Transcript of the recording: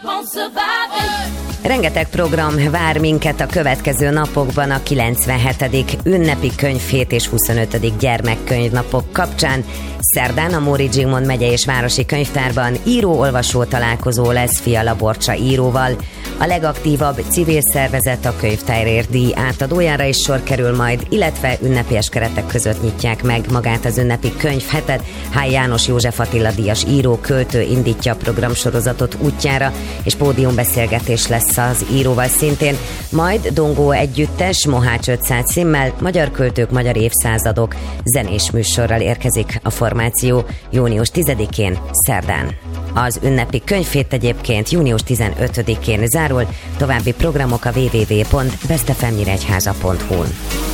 Rengeteg program vár minket a következő napokban a 97. ünnepi könyvhét és 25. gyermekkönyvnapok kapcsán. Szerdán a Móricz Zsigmond megye és városi könyvtárban író-olvasó találkozó lesz Fiala Borcsa íróval. A legaktívabb civil szervezet a könyvtárért díj átadójára is sor kerül majd, illetve ünnepélyes keretek között nyitják meg magát az ünnepi könyvhetet. H. János József Attila díjas író, költő indítja a programsorozatot útjára, és pódiumbeszélgetés lesz az íróval szintén. Majd Dongó együttes, Mohács 500 címmel, magyar költők, magyar évszázadok zenés műsorral érkezik a formáció június 10-én, szerdán. Az ünnepi könyvhét egyébként június 15-én zárul, további programok a www.bestefemnyíregyháza.hu-n.